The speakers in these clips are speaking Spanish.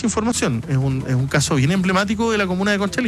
mucha información. Es un caso bien emblemático de la comuna de Conchalí.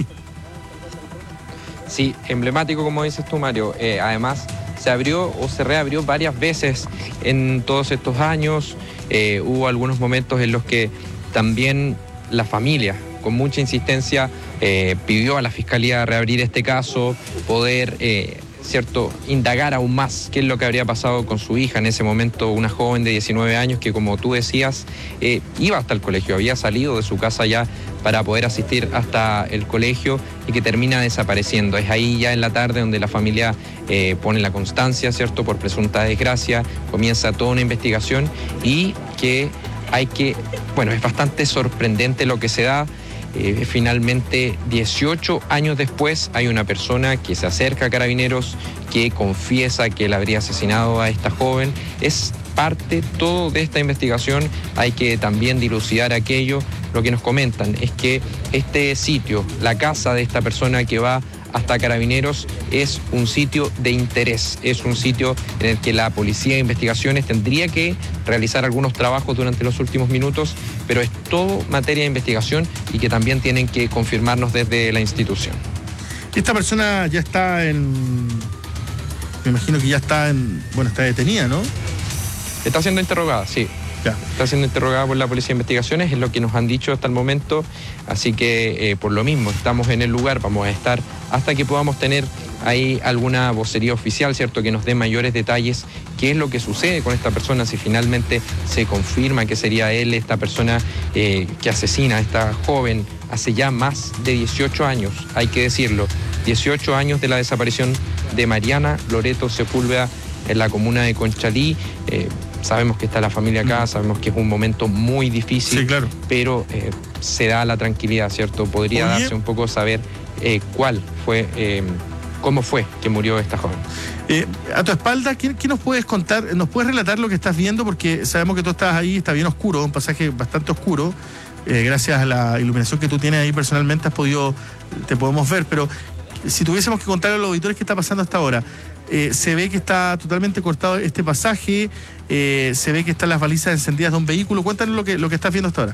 Sí, emblemático como dices tú, Mario. Además, se abrió o se reabrió varias veces en todos estos años. Hubo algunos momentos en los que también la familia, con mucha insistencia, pidió a la Fiscalía reabrir este caso, poder indagar aún más qué es lo que habría pasado con su hija en ese momento, una joven de 19 años que, como tú decías, iba hasta el colegio, había salido de su casa ya para poder asistir hasta el colegio y que termina desapareciendo. Es ahí ya en la tarde donde la familia pone la constancia, ¿cierto?, por presunta desgracia, comienza toda una investigación y que es bastante sorprendente lo que se da. Finalmente, 18 años después, hay una persona que se acerca a Carabineros, que confiesa que él habría asesinado a esta joven. Es parte todo de esta investigación. Hay que también dilucidar aquello. Lo que nos comentan es que este sitio, la casa de esta persona que va hasta Carabineros, es un sitio de interés, es un sitio en el que la Policía de Investigaciones tendría que realizar algunos trabajos durante los últimos minutos, pero es todo materia de investigación y que también tienen que confirmarnos desde la institución. Esta persona ya está me imagino que ya está está detenida, ¿no? Está siendo interrogada, sí. Ya. Está siendo interrogada por la Policía de Investigaciones, es lo que nos han dicho hasta el momento, así que por lo mismo estamos en el lugar, vamos a estar hasta que podamos tener ahí alguna vocería oficial, ¿cierto?, que nos dé mayores detalles, qué es lo que sucede con esta persona, si finalmente se confirma que sería él esta persona que asesina a esta joven hace ya más de 18 años, hay que decirlo, 18 años de la desaparición de Mariana Loreto Sepúlveda en la comuna de Conchalí. Sabemos que está la familia acá, sabemos que es un momento muy difícil, sí, claro, pero se da la tranquilidad, ¿cierto? Podría darse un poco saber cómo fue que murió esta joven. A tu espalda, ¿qué nos puedes contar? ¿Nos puedes relatar lo que estás viendo? Porque sabemos que tú estás ahí, está bien oscuro, un pasaje bastante oscuro. Gracias a la iluminación que tú tienes ahí personalmente te podemos ver, pero si tuviésemos que contar a los auditores qué está pasando hasta ahora. Se ve que está totalmente cortado este pasaje, se ve que están las balizas encendidas de un vehículo. Cuéntanos lo que estás viendo hasta ahora.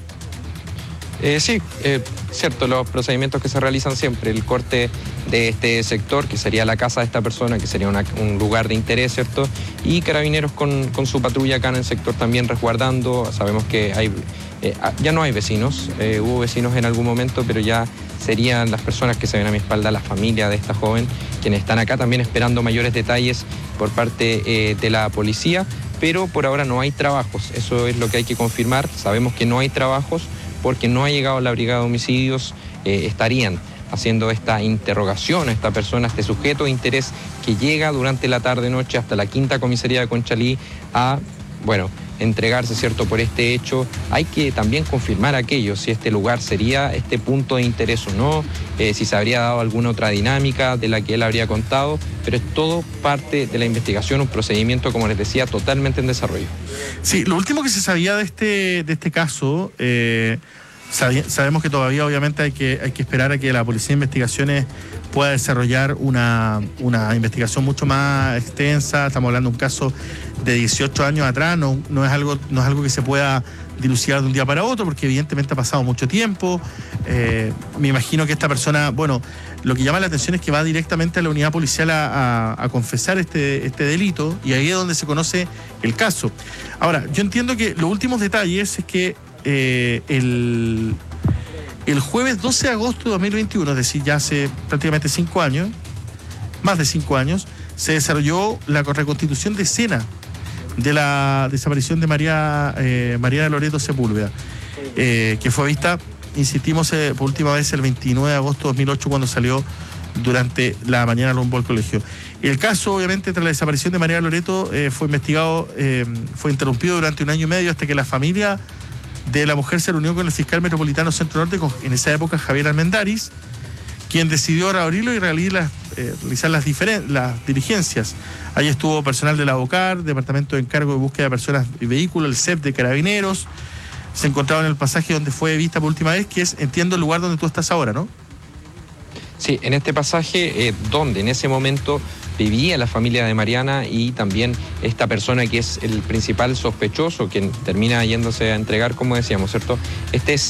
Sí, cierto, los procedimientos que se realizan siempre, el corte de este sector, que sería la casa de esta persona, que sería un lugar de interés, ¿cierto? Y Carabineros con su patrulla acá en el sector también resguardando. Sabemos que ya no hay vecinos, hubo vecinos en algún momento, pero ya serían las personas que se ven a mi espalda, la familia de esta joven, quienes están acá también esperando mayores detalles por parte de la policía, pero por ahora no hay trabajos, eso es lo que hay que confirmar. Sabemos que no hay trabajos porque no ha llegado la brigada de homicidios. Estarían haciendo esta interrogación a esta persona, a este sujeto de interés que llega durante la tarde-noche hasta la 5ª comisaría de Conchalí a, entregarse, ¿cierto?, por este hecho. Hay que también confirmar aquello, si este lugar sería este punto de interés o no, si se habría dado alguna otra dinámica de la que él habría contado, pero es todo parte de la investigación, un procedimiento, como les decía, totalmente en desarrollo. Sí, lo último que se sabía de este caso, sabemos que todavía obviamente hay que esperar a que la Policía de Investigaciones pueda desarrollar una investigación mucho más extensa. Estamos hablando de un caso de 18 años atrás, no es algo que se pueda dilucidar de un día para otro, porque evidentemente ha pasado mucho tiempo. Me imagino que esta persona, lo que llama la atención es que va directamente a la unidad policial a confesar este delito, y ahí es donde se conoce el caso. Ahora, yo entiendo que los últimos detalles es que el jueves 12 de agosto de 2021, es decir, ya hace prácticamente 5 años, más de 5 años, se desarrolló la reconstitución de escena de la desaparición de Mariana Loreto Sepúlveda, que fue vista, insistimos, por última vez el 29 de agosto de 2008, cuando salió durante la mañana rumbo al colegio. El caso, obviamente, tras la desaparición de Mariana Loreto, fue investigado, fue interrumpido durante 1 año y medio, hasta que la familia de la mujer se reunió con el fiscal metropolitano Centro Norte, en esa época Javier Almendaris, quien decidió reabrirlo y realizar las diligencias. Ahí estuvo personal de la OCAR, Departamento de Encargo de Búsqueda de Personas y Vehículos, el CEP de Carabineros. Se encontraba en el pasaje donde fue vista por última vez, que es, entiendo, el lugar donde tú estás ahora, ¿no? Sí, en este pasaje donde en ese momento vivía la familia de Mariana y también esta persona que es el principal sospechoso, quien termina yéndose a entregar, como decíamos, ¿cierto? Este es